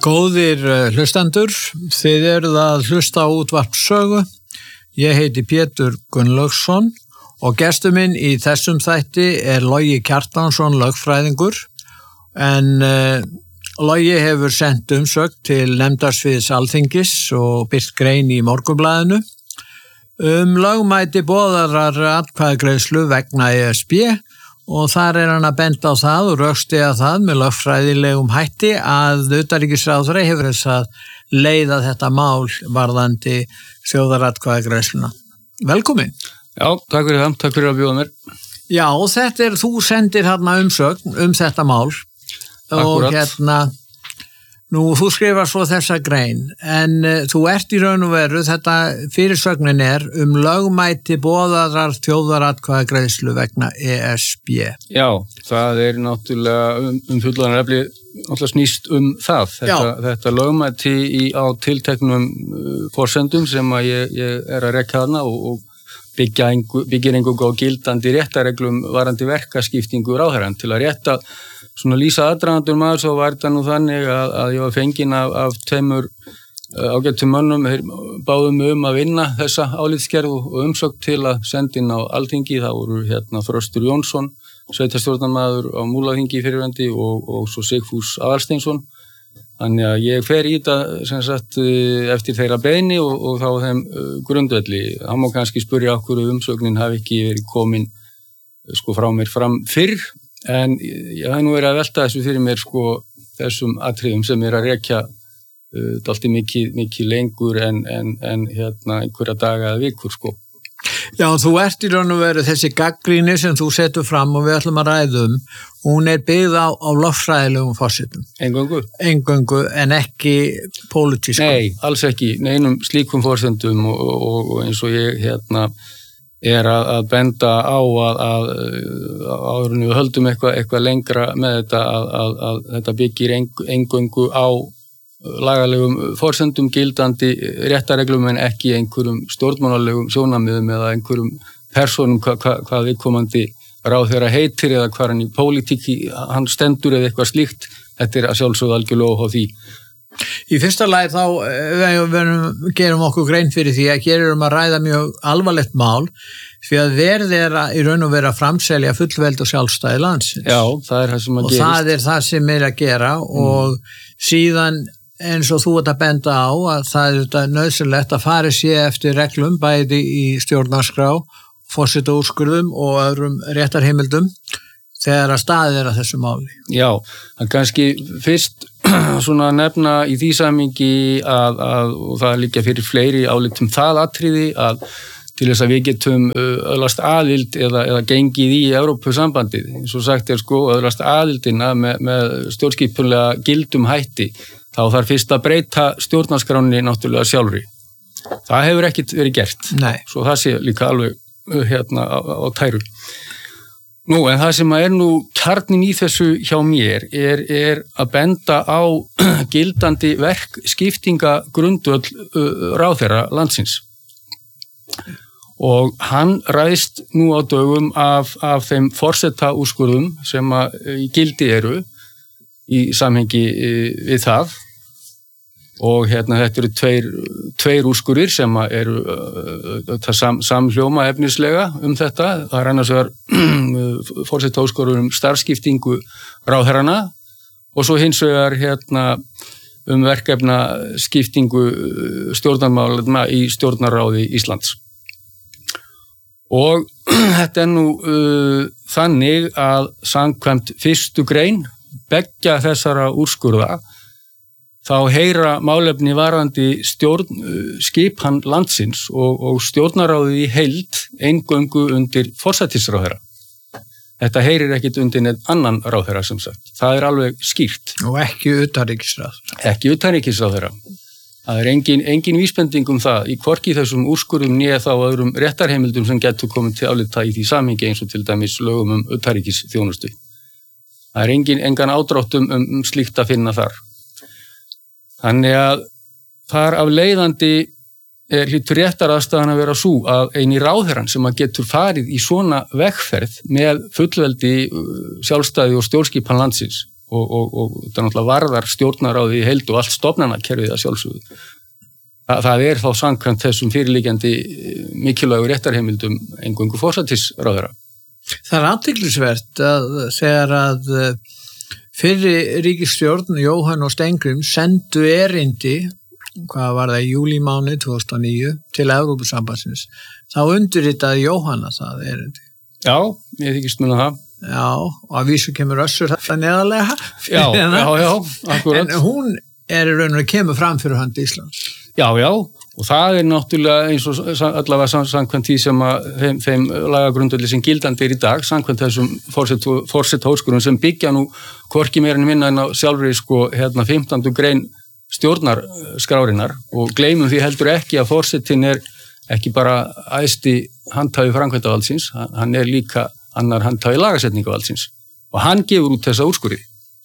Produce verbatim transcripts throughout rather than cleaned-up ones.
Góðir hlustendur, þið eruð að hlusta á útvarp Sögu. Ég heiti Pétur Gunnlaugsson og gestur minn í þessum þætti er Logi Kjartansson, lögfræðingur, en uh, Logi hefur sendt umsögn til nefndarsviðs Alþingis og birt grein í Morgunblaðinu um lögmæti boðaðrar atkvæðagreiðslu vegna E S B og þar er hann að benda á það og rökstyðja það með lögfræðilegum hætti að utanríkisráðherra hefur þess að leiða þetta mál varðandi þjóðaratkvæðagreiðsluna. Velkomin. Já, takk fyrir það, takk fyrir að bjóða mér. Já, og þetta er, þú sendir hérna umsögn um þetta mál. Akkurat. Og hérna, nú þú skrifar svo þessa grein, en uh, þú ert í raun og veru, þetta fyrirsögnin er um lögmæti boðaðrar þjóðaratkvæðagreiðslu vegna E S B. Já, það er náttúrulega um, um fullan refli náttúrulega snýst um það. Þetta, þetta lögmæti í, á tilteknum uh, forsendum sem að ég, ég er að rekka þarna og, og byggja engu, byggir engungu á gildandi réttareglum varandi verkaskiptingu ráðherran til að rétta svona lýsa aðdragandur maður, svo var þetta nú þannig að, að ég var fenginn af, af tveimur uh, ágættum mönnum, báðum um að vinna þessa álitsgerð og umsögn til að senda inn á Alþingi. Það voru hérna Þröstur Jónsson, sveitarstjórnarmaður á Múlaþingi fyrrverandi og, og svo Sigfús Aðalsteinsson. Þannig að ég fer í þetta sem sagt eftir þeirra beiðni og, og þá þeim uh, grundvelli. Hann má kannski spyrja okkur umsögnin hafi ekki verið komin sko frá mér fram fyrr. En ég hef nú verið að velta þessu fyrir mér sko þessum atriðum sem er að rekja uh, dalti mikið, mikið lengur en, en, en hérna einhverja daga eða vikur sko. Já, þú ert í raun og veru þessi gagnrýni sem þú setur fram og við ætlum að ræða um, hún er byggð á, á lögfræðilegum forsetum. Eingöngu? Eingöngu en ekki pólitískum. Nei, alls ekki, neinum slíkum forsendum og, og, og eins og ég hérna er að, að benda á að, að, að áðurinn við höldum eitthvað, eitthvað lengra með þetta að, að, að þetta byggir eingöngu á lagalegum forsendum gildandi réttareglum en ekki einhverjum stjórnmálalegum sjónarmiðum eða einhverjum persónum hva, hva, hvað viðkomandi ráðherra heitir eða hvað hann í pólitíki hann stendur eða eitthvað slíkt. Þetta er að sjálfsögðu algjörlega óháð því. Í fyrsta lagi þá við, við gerum okkur grein fyrir því að hér erum að ræða mjög alvarlegt mál því að verð er að, í raun og vera að framselja fullveld og sjálfstæði landsins. Já, það er það sem að og gerist. Og það er það sem er að gera mm. og síðan eins og þú ert að benda á að það er þetta nauðsynlegt að fara sér eftir reglum bæði í stjórnarskrá, forsetaúrskurðum og öðrum réttarheimildum þegar að staðið er að þessu máli. Já, það kannski fyrst svona nefna í því samhengi að, að og það liggja fyrir fleiri álitum það atriði að til þess að við getum öðlast aðild eða, eða gengið í Evrópusambandið. Eins og sagt er sko öðlast aðildina með, með stjórnskipunlega gildum hætti. Þá þarf fyrst að breyta stjórnarskráninni náttúrulega sjálfri. Það hefur ekkit verið gert. Nei. Svo það sé líka alveg hérna á, á tæru. Nú, en það sem er nú kjarnin í þessu hjá mér er, er að benda á gildandi verkskiptinga grundvöll uh, ráðherra landsins. Og hann ræðst nú á dögum af, af þeim forsetaúrskurðum sem að í gildi eru í samhengi við það. Og hérna þetta eru tveir, tveir úrskurðir sem eru uh, sam, samhljóma efnislega um þetta. Það er annars vegar forsetaúrskurður um starfskiptingu ráðherrana og svo hins vegar hérna um verkefna skiptingu stjórnarmála í stjórnarráði Íslands. Og þetta er nú uh, þannig að samkvæmt fyrstu grein beggja þessara úrskurða þá heyra málefni varðandi stjórn, skipan landsins og, og stjórnarráðið í heild eingöngu undir forsætisráðherra. Þetta heyrir ekkit undir neitt annan ráðherra sem sagt. Það er alveg skýrt. Og ekki utanríkisráðherra. Ekki utanríkisráðherra. Það er engin, engin vísbending um það í hvorki þessum úrskurðum né þá öðrum réttarheimildum sem getur komið til álita í því samhengi eins og til dæmis lögum um utanríkisþjónustu. Það er engin, engan ádráttum um, um slíkt að finna þar. Þannig að þar af leiðandi er hlýtur réttaraðstæðan að vera svo að eini ráðherrann sem að getur farið í svona vegferð með fullveldi, sjálfstæði og stjórnskipan landsins og, og, og það náttúrulega varðar stjórnaráði í heild og allt stofnanakerfið að sjálfsögðu. Það, það er þá samkvæmt þessum fyrirliggjandi mikilvægu réttarheimildum eingöngu forsætisráðherra. Það er athyglisvert að þegar að fyrri ríkisstjórn Jóhann og Steingrim sendu erindi, hvað var það, í júlímánuði tvö þúsund og níu til Evrópusambandsins, þá undirritaði Jóhanna það erindi. Já, ég þykist muna það. Já, og að vísu kemur Össur það neðarlega. Já, já, já, akkurat. En hún er í rauninu að kemur fram fyrir hönd Íslands. Já, já, og það er náttúrulega eins og allavega samkvæmt því sem að þeim, þeim lagagrundvelli sem gildandi er í dag, samkvæmt þessum forsetahóskurum sem byggja nú hvorki meira en minna en á sjálfri sko hérna fimmtándu grein stjórnarskrárinnar og gleymum því heldur ekki að forsetin er ekki bara æðsti handhafi framkvæmdavaldsins, hann er líka annar handhafi lagasetningavaldsins og hann gefur út þessa úrskurði.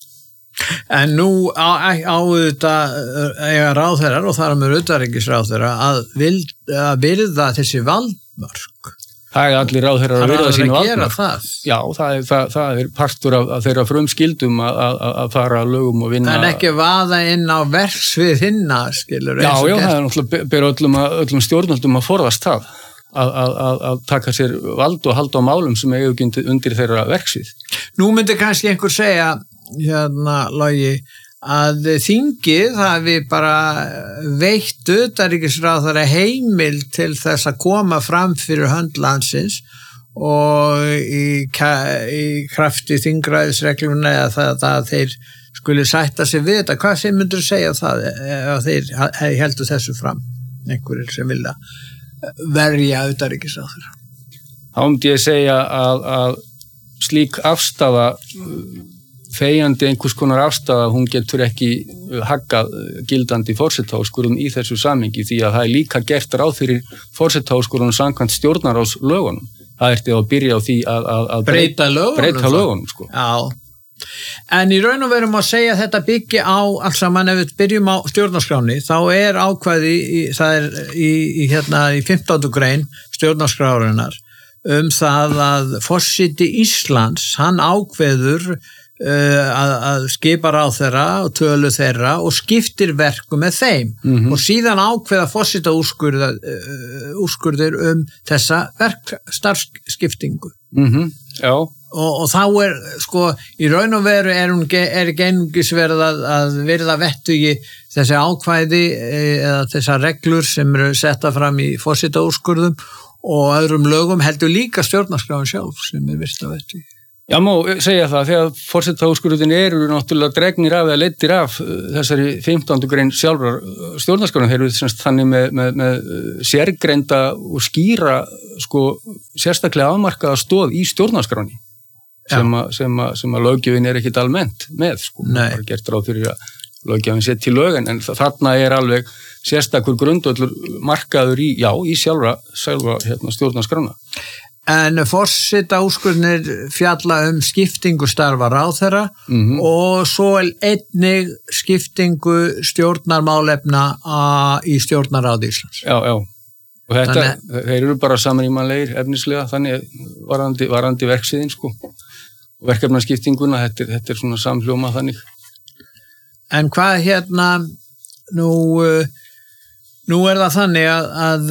En nú á, á þetta eiga ráðherrar og þar með utanríkisráðherra að, vild, að virða þessi valdmörk. Það er allir ráðherrar að virða sínu valdmörk. Það. Já, það er, það, það er partur af, af þeirra frumskildum að, að, að fara að lögum og vinna. En ekki vaða inn á verksvið hinna, skilur. Já, já, það er náttúrulega ber öllum, öllum stjórnvöldum að forðast það. Að, að, að taka sér vald og halda á málum sem eiga undir þeirra verksvið. Nú myndi kannski einhver segja, hérna, Logi, að þingið hafi bara veitt utanríkisráðherra heimil til þess að koma fram fyrir hönd landsins og í, í krafti þingræðisregluna eða það að þeir skuli sætta sig við þetta. Hvað sem myndur segja það ef þeir heldur þessu fram, einhverjir sem vilja verja utanríkisráðherra? Þá myndi ég segja að, að slík afstafa þegjandi einhvers konar afstafa, hún getur ekki haggað gildandi forsetahóskurum í þessu samhengi því að það er líka gert ráð fyrir forsetahóskurum samkvæmt stjórnarráðslögunum. Það er til að byrja á því að, að, að breyta lögunum. Breyta lögunum sko. Já. En í raun og veru má segja að þetta byggi á alls saman ef við byrjum á stjórnarskráni, þá er ákvæði, í, það er í, í, hérna, í fimmtándu grein stjórnarskrárinnar um það að forseti Íslands, hann ákveður Uh, að, að skipa ráðherra og tölu þeirra og skiptir verku með þeim mm-hmm. og síðan ákveða forseta úrskurðir, uh, úrskurðir um þessa verkstarfskiptingu mm-hmm. Já og, og þá er sko í raun og veru er, hún, er ekki einungis verið að, að verða vettugi þessi ákvæði eða þessar reglur sem eru setta fram í forseta úrskurðum og öðrum lögum heldur líka stjórnarskráin sjálf sem er virst að vettugi. Já, má segja það, þegar forsetahóskurðin eru náttúrulega dregnir af eða leiddir af þessari fimmtándu grein sjálfrar stjórnarskrána, þeir eru þannig með, með, með sérgreinda og skýra sko, sérstaklega afmarkaða stoð í stjórnarskráni sem, a, sem, a, sem að löggjöfin er ekkit almennt með, sko, það er gert ráð fyrir að löggjöfin sett til lögin, en þarna er alveg sérstakur grundvöllur markaður í, já, í sjálfra, sjálfra hérna, stjórnarskrána. En forseta úrskurðinir fjalla um skiptingu starfa ráðherra mm-hmm. og svo einnig skiptingu stjórnarmálefna í stjórnarráði Íslands. Já, já. Og þetta, þannig, þeir eru bara samrýmanlegir efnislega, þannig varandi, varandi verksviðin, sko. Og verkefnaskiptinguna, þetta, þetta er svona samhljóma þannig. En hvað hérna, nú, nú er það þannig að, að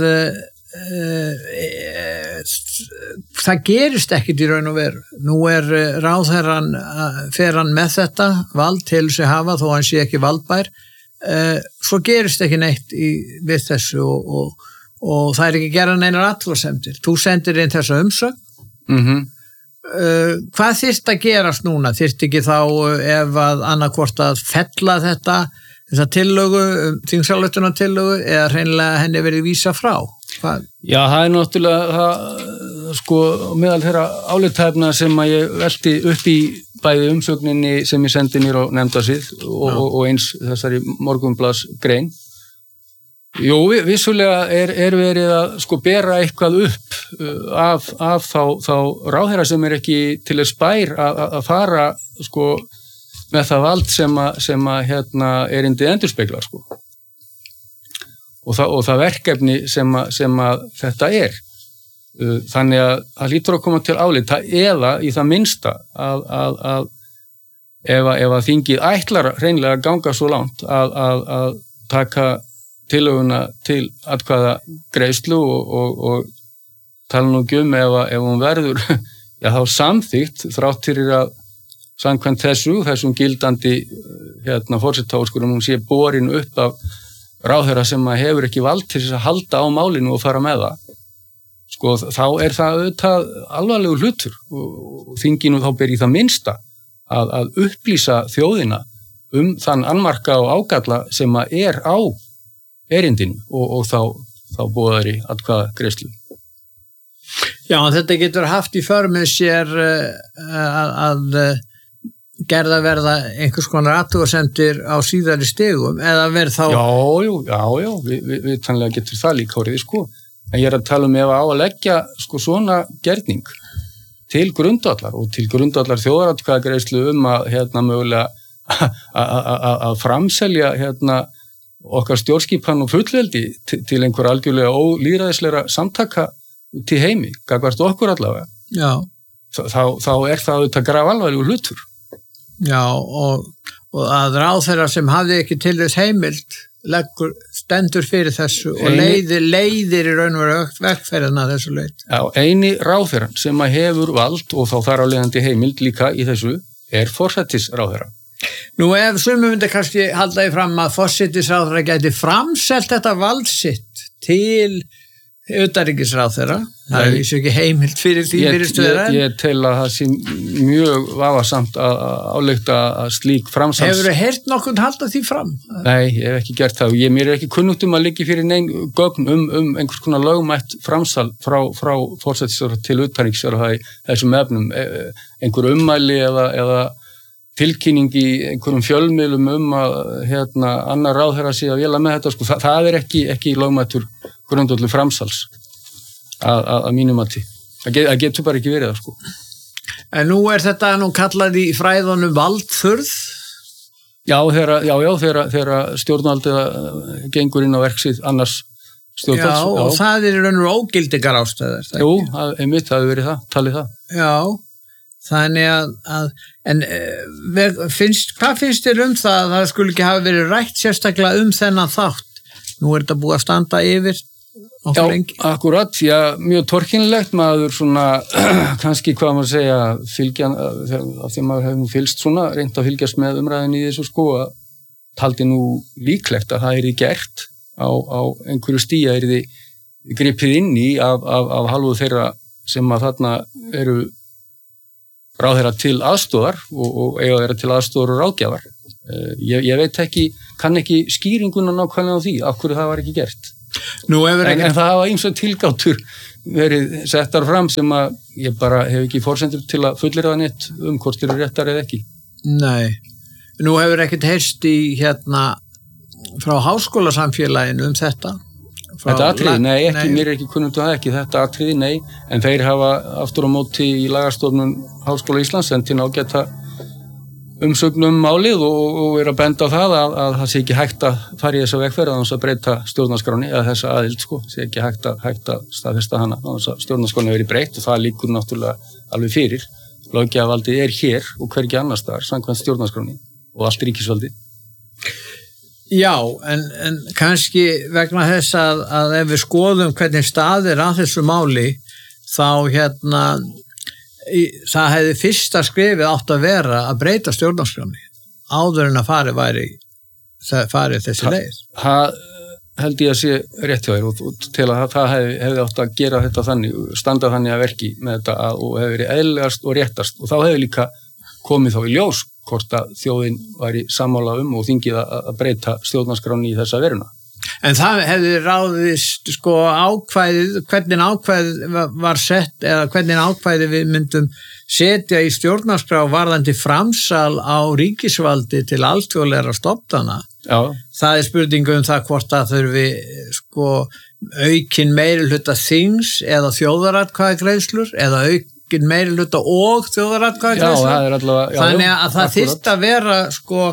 það gerist ekkit í raun og veru. Nú er ráðherran, fer hann með þetta vald til sig hafa þó hann sé ekki valdbær, svo gerist ekki neitt í, við þessu og, og, og það er ekki gera neinar athugasemdir. Þú sendir inn þessa umsögn. Mhm. Hvað þyrst að gerast núna? Þyrst ekki þá ef að annarkvort að fella þetta þessa tillögu, þingsályktuna tillögu eða hreinlega henni verið vísa frá? Hvað? Já, það er náttúrulega það, sko, meðal þeirra álitefna sem að ég velti upp í bæði umsögninni sem ég sendi mér á nefndasið og, og, og eins þessari Morgunblaðs grein. Jú, vissulega er, er verið að sko bera eitthvað upp af, af þá, þá ráðherra sem er ekki til þess bær að, að fara sko með það vald sem að, sem að hérna erindi endurspeglar sko. Og það, og það verkefni sem að, sem að þetta er. Þannig að það lítur að koma til álita eða í það minnsta að, að, að ef að, ef að þingið ætlar hreinlega að ganga svo langt að, að, að taka tillöguna til atkvæða greiðslu og, og, og tala nú ekki um ef, að, ef hún verður já, þá samþykkt þrátt fyrir að samkvæmt þessu, þessum gildandi hérna forsetahúskurum hún sé borin upp af ráðherra sem að hefur ekki vald til þess að halda á málinu og fara með það. Sko, þá er það auðvitað alvarlegur hlutur og þinginu þá ber í það minnsta að, að upplýsa þjóðina um þann annmarka og ágalla sem að er á erindinu og, og þá, þá boðar í atkvæða greiðslu. Já, þetta getur haft í för með sér að, að gerða verða einhvers konar athugasemdir á síðari stigum eða verð þá... Já, já, já, já, við, við, við tannlega getur það líka orðið, sko. En ég er að tala um ef á að leggja sko svona gerning til grundvallar og til grundvallar þjóðaratkvæðagreiðslu um að hérna mögulega að framselja hérna okkar stjórnskipan og fullveldi til, til einhver algjörlega ólýðræðislegra samtaka til heimi, gagvart okkur allavega. Já. Þá, þá er það auðvitað gravalvarlegur hlutur. Já, og, og að ráðherra sem hafði ekki til þess heimild leggur stendur fyrir þessu og eini, leiðir, leiðir í raun og veru vegferðina þessu leið. Já, eini ráðherran sem að hefur vald og þá þar á leiðandi heimild líka í þessu er forsætisráðherra. Nú ef sumum myndi kannski halda í fram að forsætisráðherra gæti framselt þetta vald sitt til utanríkisráðherra, það er vísu ekki heimild fyrir því fyrir stöðar. Ég, ég tel að það sé mjög vafasamt að álykta að slík framsals... Hefur þú heyrt nokkuð halda því fram? Nei, ég hef ekki gert það og ég mér er ekki kunnugt um að liggi fyrir nein gögn um, um einhvers konar lögmætt framsal frá, frá forsætisráðherra til utanríkisráðherra í þessum efnum, einhver ummæli eða, eða tilkynning í einhverjum fjölmiðlum um að hérna, annar ráðherra sé að véla með þetta, sko, það, það er ekki, ekki lögmættur grundvallar framsals að, að, að mínum mati. Það, get, það getur bara ekki verið það, sko. En nú er þetta nú kallað í fræðunum valdþurrð? Já, þegar, já, já, þegar, þegar stjórnvaldið gengur inn á verksið annars stjórnvalds. Já, og já. Það er raun og ógildingar ástæður. Jú, einmitt, það hefur verið það, talið það. Já, þannig að, að en finnst, hvað finnst þér um það að það skulle ekki hafa verið rætt sérstaklega um þennan þátt? Nú er þetta búið að standa yfir okkur lengi. Já, akkurat, já, mjög torkynlegt maður svona, kannski hvað maður segja, fylgja, af því maður hefur nú fylgst svona, reynt að fylgjast með umræðinni í þessu sko, að taldi nú líklegt að það er í gert á, á einhverju stíja er þið gripið inn í af, af, af halvu þeirra sem að þarna eru ráðherra til aðstóðar og, og eiga þeirra til aðstóðar og ráðgjafar. Ég, ég veit ekki, kann ekki skýringuna nákvæmlega á því, af hverju það var ekki gert. Nú, en, ekki... en það hafa ýmsar tilgáttur verið settar fram sem að ég bara hef ekki forsendur til að fullyrða neitt um hvort þeir eru réttar eða ekki. Nei, nú hefur ekkert heyrst í hérna frá háskólasamfélaginu um þetta? Frá Þetta atriði, nei, ekki, nei. Mér er ekki kunnugt um það ekki, þetta atriði, nei, en þeir hafa aftur á móti í lagarstofnun Háskóla Íslands en til að geta umsögnum málið og, og er að benda á það að, að það sé ekki hægt að fara í þessa vegferð að þess að breyta stjórnarskráni eða þessa aðild, sko, sé ekki hægt að, hægt að staðfesta hana að þess að stjórnarskráni verið breytt og það líkur náttúrulega alveg fyrir. Löggjafarvaldið er hér og hvergi annars staðar, samkvæmt stjórnarskráni og allt ríkisvaldi. Já, en, en kannski vegna þess að, að ef við skoðum hvernig staðir að þessu máli þá hérna Í, það hefði fyrsta skrifið átt að vera að breyta stjórnarskráni áður en að farið væri farið þessi leið. Það held ég að sé rétt hjá þér og, og til að það hefði, hefði átt að gera þetta þannig, standa þannig að verki með þetta að, og hefði verið eðlilegast og réttast og þá hefði líka komið þá í ljós hvort að þjóðin væri sammála um og þingið að, að breyta stjórnarskráni í þessa veruna. En það hefði ráðist sko ákvæðið, hvernig ákvæðið var sett eða hvernig ákvæðið við myndum setja í stjórnarskrá varðandi framsal á ríkisvaldi til alþjóðlegra stofnana. Já. Það er spurningu um það hvort það þurfi sko aukin meirihluta þings eða þjóðaratkvæðagreiðslur eða aukin meirihluta og þjóðaratkvæðagreiðslur. Já, það er allavega. Já, Þannig að það þyrfti að vera sko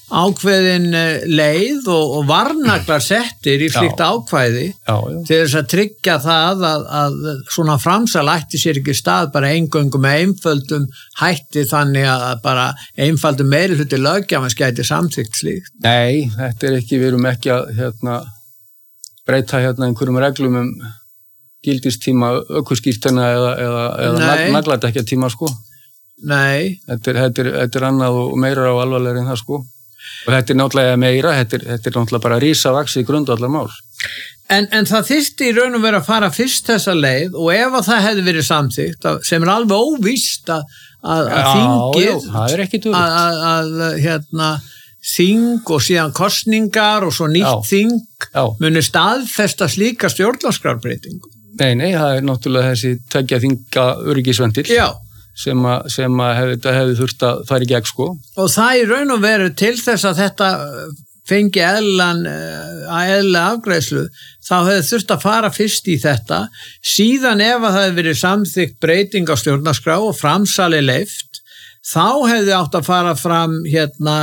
ákveðin leið og, og varnaglar settir í slíkt já. Ákvæði já, já. Til þess að tryggja það að, að svona framsal ætti sér ekki stað bara eingöngu með einföldum hætti þannig að bara einfaldum meiri hluti löggjafans gæti samþykkt slíkt. Nei, þetta er ekki, við erum ekki að hérna, breyta hérna einhverjum reglum um gildistíma ökuskírteina eða, eða, eða nagladekja tíma sko. Nei. Þetta er, þetta, er, þetta er annað og meira og alvarlegri en það sko. Og þetta er náttúrulega meira, þetta er, þetta er náttúrulega bara risavaxið grundvallarmál. En, en það þyrfti í raun og vera að fara fyrst þessa leið og ef að það hefði verið samþykkt, sem er alveg óvíst að, að, að þingið, að, að, að hérna, þing og síðan kosningar og svo nýtt já, þing já. Muni staðfesta slíka stjórnarskrárbreytingu. Nei, nei, það er náttúrulega þessi tveggja þinga öryggisventil. Já. sem að, sem að hef, hefði þurft að fara í gegn sko. Og það í raun og veru til þess að þetta fengi eðlan að eðla afgreiðslu, þá hefði þurft að fara fyrst í þetta, síðan ef að það hefði verið samþykkt breyting á stjórnarskrá og framsali leyft, þá hefði átt að fara fram hérna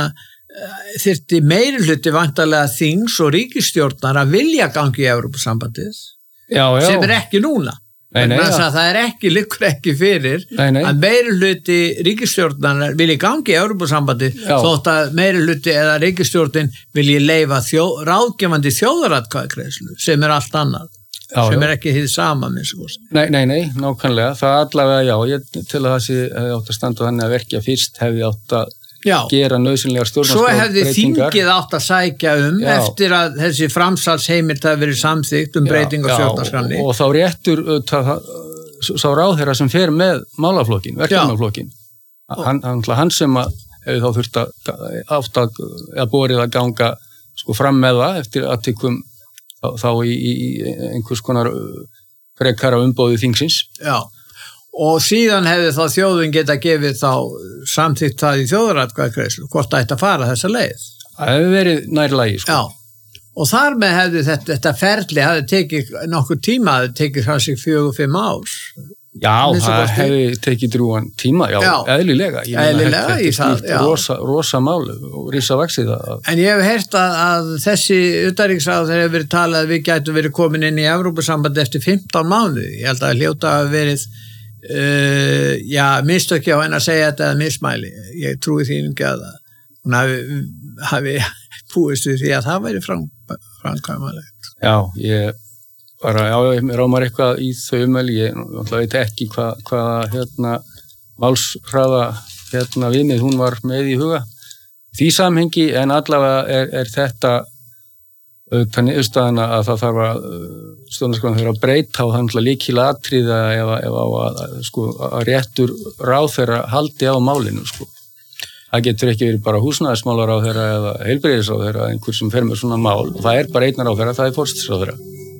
þyrfti meiri hluti vantarlega þings og ríkisstjórnar að vilja gangi í Evrópusambandið, já, já. Sem er ekki núna. Nei, nei, ja. Það er ekki, liggur ekki fyrir nei, nei. Að meiri hluti ríkisstjórnar vilji gangi í Evrópusambandi þótt að meiri hluti eða ríkisstjórnin vilji leyfa þjó, ráðgefandi þjóðaratkvæðagreiðslu sem er allt annað, já, sem já. Er ekki hið sama Nei, nei, nei, nákvæmlega það allavega, já, ég til að það sé hefði átt að standa þannig að verkja fyrst hefði átt að já. Gera nauðsynlegar stjórnarskrár Svo hefði þingið átt að sækja um já. Eftir að þessi framsalsheimild hafi verið samþykkt um breyting á stjórnarskránni og, og þá réttur það, sá ráðherra sem fer með málaflokkin, verkefnaflokkin hann, hann, hann sem að hefði þá þurft að átt að, að borið að ganga sko fram með það eftir aðtikum þá, þá í, í einhvers konar frekara umboði þingsins Já Og síðan hefði þá þjóðin geta gefið þá samþykkt það í þjóðaratkvæðagreiðslu, hvort það ætti að fara þessa leið. Það hefði verið nær lagi, sko. Já, og þar með hefði þetta, þetta ferli, hefði tekið nokkur tíma, hefði tekið kannski fjögur, fimm ár. Já, það hefði tekið drúan tíma, já, já. eðlilega. Ég eðlilega, þetta í það, já. Rosa, rosa mál og risavaxið það. En ég hef heyrt að, að þessi utanríkisráðherra hefur verið talað að við gætu verið komin inn í Evrópusambandi eftir fimmtán mánuði. Ég held að hljóta að verið Uh, já, minnstu ekki á henn að segja þetta eða mismæli, ég trúi því ekki að hún hafi, hafi búist við því að það væri fram, framkvæmanlegt Já, ég bara, já, ég rámar eitthvað í þau umvel, ég veit ekki hvað hva, hérna, málshraða hérna viðmið hún var með í huga því samhengi, en allavega er, er þetta þannig auðstæðana að það þarf að stjórnarskráin þarf að breyta og þannig að líkila atriða ef, ef á að, sko, að réttur ráðherra haldi á málinu sko. Það getur ekki verið bara húsnæðismálaráðherra eða heilbrigðisráðherra einhver sem fer með svona mál og það er bara einn ráðherra, það er forsætisráðherra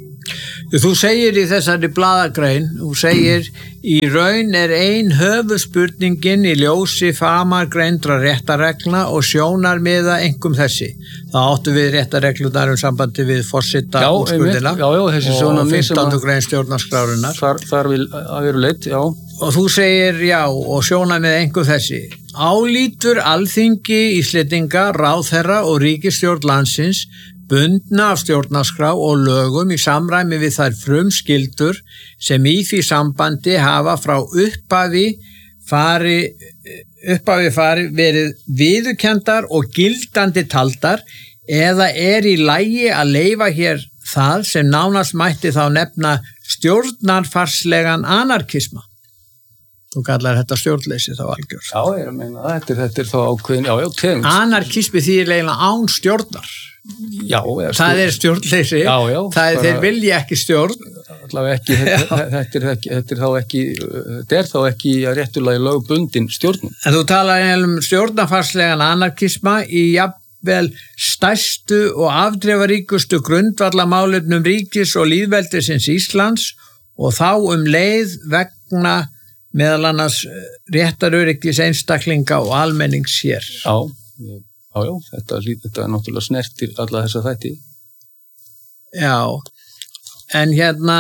Þú segir í þessari blaðagrein, þú segir í raun er ein höfuðspurningin í ljósi famargreindra réttaregla og sjónarmiða einkum þessi. Það áttu við réttareglunar um sambandi við forseta og skuldina og fimmtándu grein stjórnarskrárinnar. Þar, þar vil að veru leitt, já. Og þú segir já og sjónarmiða einkum þessi. Álítur alþingi Íslendinga, ráðherra og ríkisstjórn landsins bundna af stjórnarskrá og lögum í samræmi við þær frumskyldur sem í því sambandi hafa frá upphafi fari, upphafi fari verið viðurkenndar og gildandi taldar eða er í lagi að leyfa hér það sem nánast mætti þá nefna stjórnarfarslegan anarkisma. Þú kallar þetta stjórnleysi þá algjör. Já, ég er að meina það, þetta, þetta er þá ákveðin, já, já, tegund. Anarkismi því er eiginlega án stjórnar. Já, það er stjórnleysi, já, já, það er, þeir vilja ekki stjórn. Allavega ekki, þetta, þetta, er, þetta er þá ekki, þetta er þá ekki að réttulagi lögbundin stjórnum. En þú talar um stjórnarfarslegan anarkisma í jafnvel stærstu og afdrifaríkustu grundvallamálefnum ríkis og lýðveldisins Íslands og þá um leið vegna meðal annars réttaröryggis einstaklinga og almennings hér. Já, já, já, þetta, þetta er náttúrulega snertir alla þessa þætti. Já, en hérna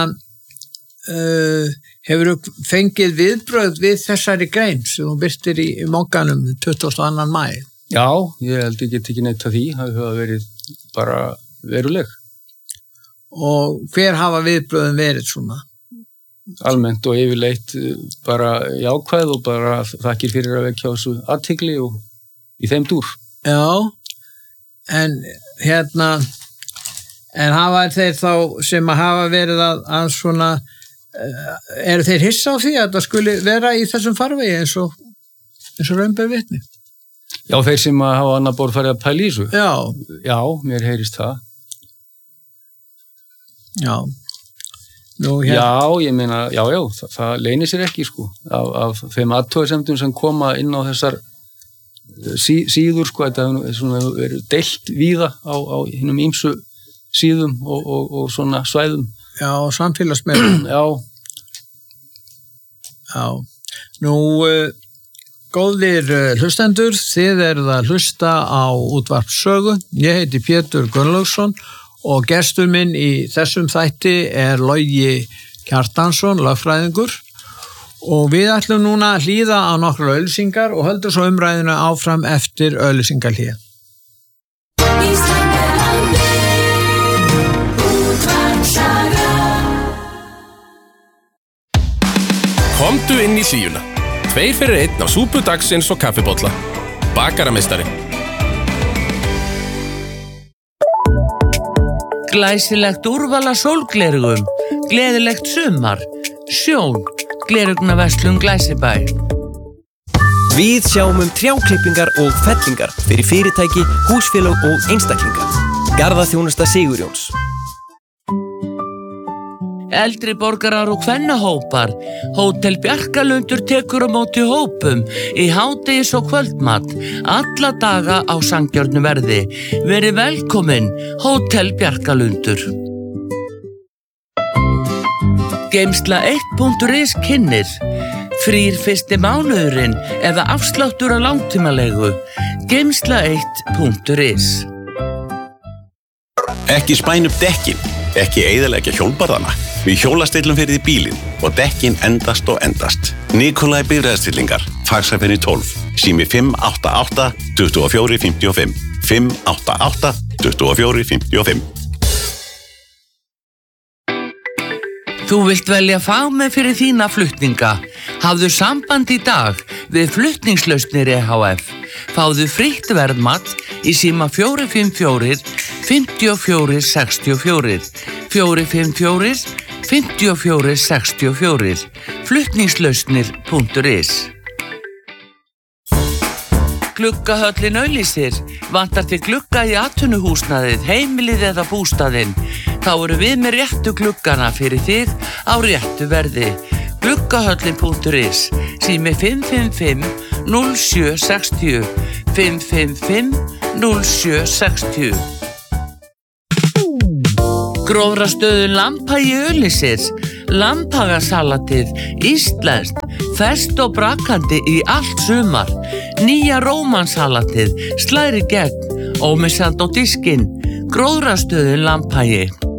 uh, hefur þú fengið viðbrögð við þessari grein sem þú birtir í, í Mogganum tuttugasta og annan maí? Já, ég held ég get ekki neitt að því, það hafa verið bara veruleg. Og hver hafa viðbröðin verið svona? Almennt og yfirleitt bara jákvæð og bara þakkir fyrir að vekja á þessu athygli og í þeim dúr. Já, en hérna, en hafa þeir þá sem að hafa verið að, að svona, eru þeir hissa á því að það skuli vera í þessum farvegi eins og, eins og raun ber vitni? Já, þeir sem að hafa annar borð farið að pæla í þessu. Já. Já, mér heyrist það. Já. Nú, hér... Já, ég meina, já, já, það, það leynir sér ekki, sko, af, af þeim athugasemdum sem koma inn á þessar sí, síður, sko, þetta er svona verið deilt víða á, á hinnum ýmsu síðum og, og, og svona svæðum. Já, samfélagsmiðlum. Já. Já. Nú, góðir hlustendur, þið eruð að hlusta á Útvarp Sögu. Ég heiti Pétur Gunnlaugsson og gestur minn í þessum þætti er Logi Kjartansson, lögfræðingur, og við ætlum núna að hlýða á nokkra auglýsingar og höldum svo umræðina áfram eftir auglýsingahlé. Komdu inn í hlýjuna. Tveir fyrir einn af súpu dagsins og kaffibolla. Bakarameistari. Glæsilegt úrvala sólglerugum, gleðilegt sumar, sjón, glerugnaverslun Glæsibæ. Við sjáum um trjáklippingar og fellingar fyrir fyrirtæki, húsfélög og einstaklinga. Garðaþjónusta Sigurjóns. Eldri borgarar og kvennahópar. Hótel Bjarkalundur tekur á móti hópum í hádegis og kvöldmat, alla daga á sanngjörnu verði. Verið velkomin, Hótel Bjarkalundur. Geymsla eitt punktur is kynnir. Frýr fyrsti mánuðurinn eða afsláttur á langtímalegu. Geymsla eitt punktur is. Ekki spæna upp dekkin, ekki eyðileggja hjólbarðana. Við hjólastillum fyrir því bílinn og dekkin endast og endast. Nikolai bifreiðastillingar, faxafenni tólf, sími fimm átta átta, tuttugu og fjögur, fimmtíu og fimm, fimm átta átta, tuttugu og fjögur, fimmtíu og fimm. Þú vilt velja fagmenn fyrir þína flutninga. Hafðu samband í dag við Flutningslausnir E H F. Fáðu frítt verðmat í síma fjögur fimm fjögur, fimm fjögur sex fjögur, fjögur fimm fjögur, fimm fjögur sex fjögur, flutningslausnir punktur is. Gluggahöllin auglýsir. Vantar til glugga í atvinnuhúsnæðið, heimilið eða bústaðinn. Þá eru við með réttu gluggana fyrir þig á réttu verði. Gluggahöllin punktur is, sími fimm fimm fimm, núll sjö sex núll, fimm fimm fimm, núll sjö sex núll. Grófrastöðun Lambhagi auglýsir. Lambhagasalatið, íslenskt, ferskt og brakandi í allt sumar. Nýja rómansalatið, slæri gegn, ómissandi á diskinn. Grófrastöðun Lambhagi.